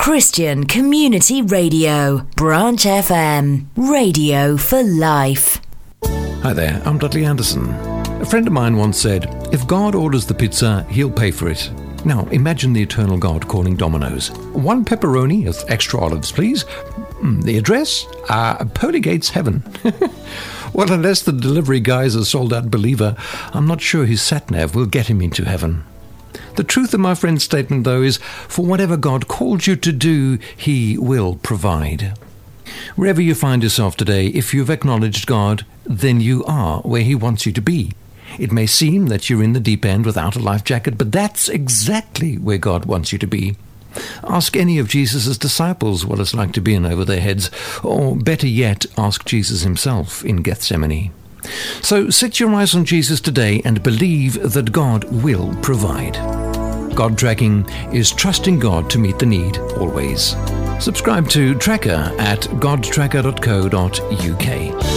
Christian Community Radio, Branch FM, radio for life. Hi there, I'm Dudley Anderson. A friend of mine once said, if God orders the pizza, he'll pay for it. Now, imagine the eternal God calling Domino's. 1 pepperoni with extra olives, please. The address? Pearly Gates Heaven. Well, unless the delivery guy is a sold-out believer, I'm not sure his sat-nav will get him into heaven. The truth of my friend's statement, though, is for whatever God called you to do, he will provide. Wherever you find yourself today, if you've acknowledged God, then you are where he wants you to be. It may seem that you're in the deep end without a life jacket, but that's exactly where God wants you to be. Ask any of Jesus' disciples what it's like to be in over their heads, or better yet, ask Jesus himself in Gethsemane. So set your eyes on Jesus today and believe that God will provide. God Tracking is trusting God to meet the need always. Subscribe to Tracker at godtracker.co.uk.